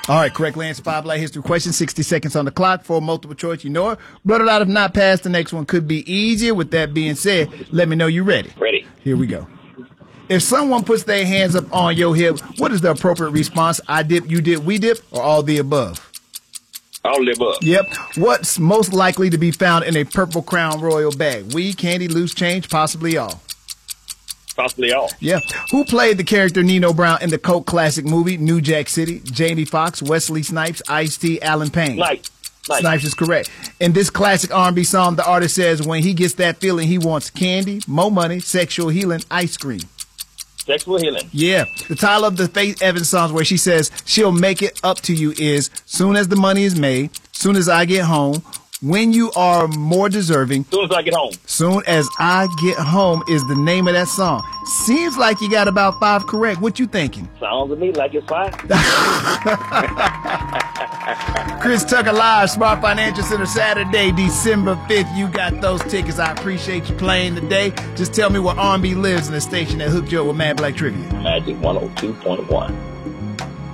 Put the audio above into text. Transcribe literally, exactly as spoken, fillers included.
All right, correctly answer five Black history questions. sixty seconds on the clock for multiple choice. You know it. Blurt it out if not passed. The next one could be easier. With that being said, let me know you're ready. Ready. Here we go. If someone puts their hands up on your hip, what is the appropriate response? I dip, you dip, we dip, or all the above? All the above. Yep. What's most likely to be found in a Purple Crown Royal bag? Weed, candy, loose change, possibly all. Possibly all. Yeah. Who played the character Nino Brown in the cult classic movie New Jack City? Jamie Foxx, Wesley Snipes, Ice-T, Alan Payne. Snipes. Snipes. Snipes is correct. In this classic R and B song, the artist says when he gets that feeling, he wants candy, more money, sexual healing, ice cream. Sexual healing. Yeah. The title of the Faith Evans song where she says she'll make it up to you is Soon as the money is made, soon as I get home, when you are more deserving. Soon as I get home. Soon as I get home is the name of that song. Seems like you got about five correct. What you thinking? Sounds to me like it's five. Chris Tucker Live, Smart Financial Center, Saturday, December fifth. You got those tickets. I appreciate you playing today. Just tell me where R and B lives in the station that hooked you up with Mad Black Trivia. Magic one oh two point one.